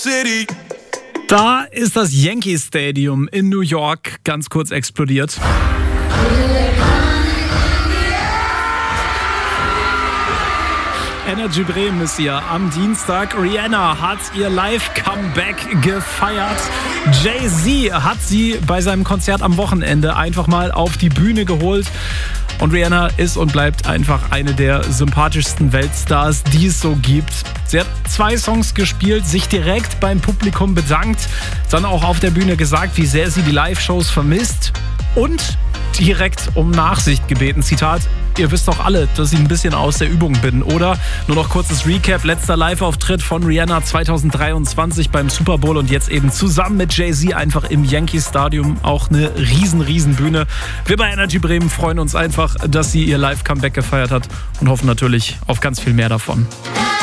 City. Da ist das Yankee Stadium in New York ganz kurz explodiert. Energy Bremen ist hier am Dienstag. Rihanna hat ihr Live-Comeback gefeiert. Jay-Z hat sie bei seinem Konzert am Wochenende einfach mal auf die Bühne geholt. Und Rihanna ist und bleibt einfach eine der sympathischsten Weltstars, die es so gibt. Sie hat 2 Songs gespielt, sich direkt beim Publikum bedankt, dann auch auf der Bühne gesagt, wie sehr sie die Live-Shows vermisst und direkt um Nachsicht gebeten. Zitat: Ihr wisst doch alle, dass ich ein bisschen aus der Übung bin, oder? Nur noch kurzes Recap. Letzter Live-Auftritt von Rihanna 2023 beim Super Bowl und jetzt eben zusammen mit Jay-Z einfach im Yankee Stadium. Auch eine riesen Bühne. Wir bei Energy Bremen freuen uns einfach, dass sie ihr Live-Comeback gefeiert hat und hoffen natürlich auf ganz viel mehr davon.